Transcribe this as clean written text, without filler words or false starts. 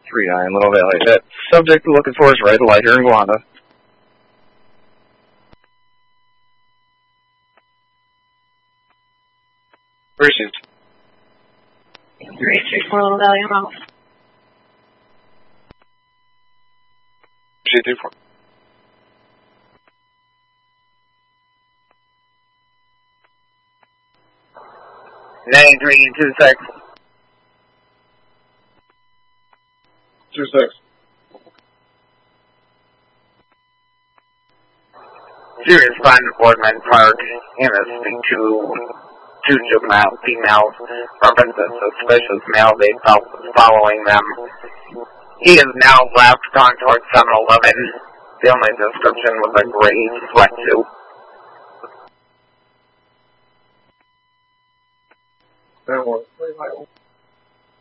39, Little Valley. That subject we're looking for is Red Light here in Guanda. Received. 364 Little Valley, I'm out. Received 24. 9326. 26. You respond to Boardman Park and speak to two juvenile females, reference a suspicious male they felt was following them. He is now left, gone towards 7-Eleven. The only description was a gray sweatsuit. That was